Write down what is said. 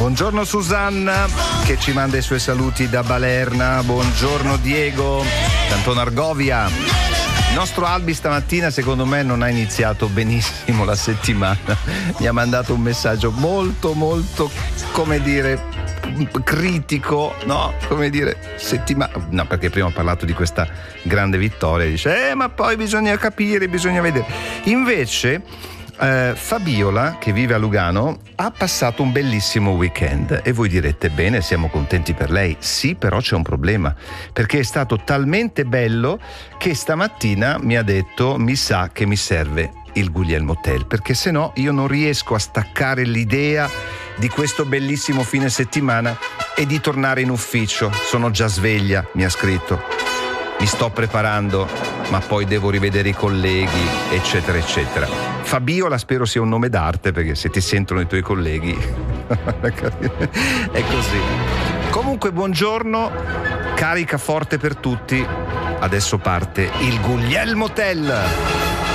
Buongiorno Susanna che ci manda i suoi saluti da Balerna. Buongiorno Diego, Cantone Argovia. Il nostro Albi stamattina secondo me non ha iniziato benissimo la settimana. Mi ha mandato un messaggio molto come dire critico, no? Come dire no, perché prima ho parlato di questa grande vittoria, dice ma poi bisogna capire, bisogna vedere. Invece Fabiola, che vive a Lugano, ha passato un bellissimo weekend e voi direte bene, siamo contenti per lei. Sì, però c'è un problema, perché è stato talmente bello che stamattina mi ha detto mi sa che mi serve il Guglielmo Tell, perché se no io non riesco a staccare l'idea di questo bellissimo fine settimana e di tornare in ufficio. Sono già sveglia, mi ha scritto, mi sto preparando, ma poi devo rivedere i colleghi, eccetera eccetera. Fabiola spero sia un nome d'arte, perché se ti sentono i tuoi colleghi è così. Comunque buongiorno, carica forte per tutti. Adesso parte il Guglielmo Tell.